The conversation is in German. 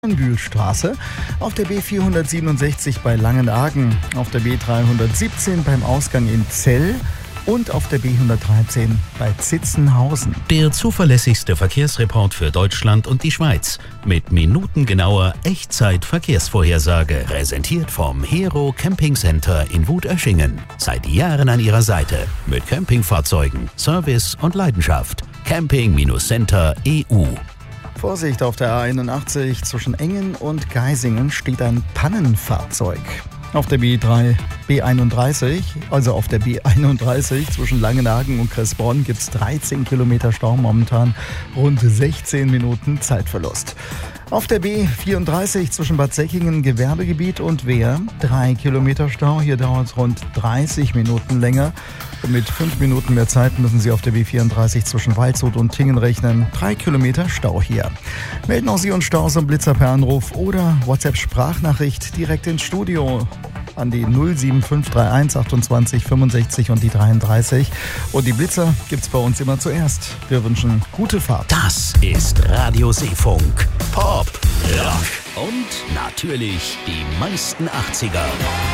Bühlstraße, auf der B467 bei Langenargen, auf der B317 beim Ausgang in Zell und auf der B113 bei Zitzenhausen. Der zuverlässigste Verkehrsreport für Deutschland und die Schweiz mit minutengenauer Echtzeit-Verkehrsvorhersage. Präsentiert vom Hero Camping Center in Wutöschingen. Seit Jahren an Ihrer Seite mit Campingfahrzeugen, Service und Leidenschaft. Camping-Center EU. Vorsicht, auf der A81 zwischen Engen und Geisingen steht ein Pannenfahrzeug. Auf der B31 zwischen Langenargen und Kressbronn gibt es 13 Kilometer Stau momentan, rund 16 Minuten Zeitverlust. Auf der B34 zwischen Bad Säckingen, Gewerbegebiet und Wehr 3 Kilometer Stau, hier dauert es rund 30 Minuten länger. Und mit 5 Minuten mehr Zeit müssen Sie auf der B34 zwischen Waldshut und Tingen rechnen. 3 Kilometer Stau hier. Melden auch Sie uns Staus und Blitzer per Anruf oder WhatsApp-Sprachnachricht direkt ins Studio an die 07531 28 65 und die 33. Und die Blitzer gibt's bei uns immer zuerst. Wir wünschen gute Fahrt. Das ist Radio Seefunk. Pop, Rock und natürlich die meisten 80er.